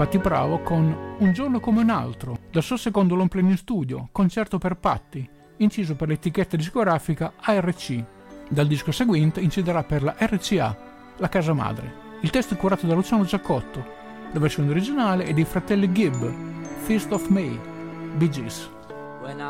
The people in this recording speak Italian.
Patti Bravo con Un giorno come un altro, dal suo secondo long play in studio, Concerto per Patti, inciso per l'etichetta discografica ARC. Dal disco seguente inciderà per la RCA, la casa madre. Il testo è curato da Luciano Giacotto, la versione originale è dei fratelli Gibb, Feast of May, Bee Gees.